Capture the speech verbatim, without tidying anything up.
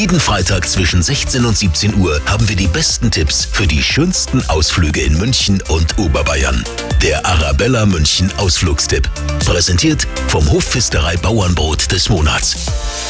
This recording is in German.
Jeden Freitag zwischen sechzehn und siebzehn Uhr haben wir die besten Tipps für die schönsten Ausflüge in München und Oberbayern. Der Arabella München Ausflugstipp. Präsentiert vom Hofpfisterei Bauernbrot des Monats.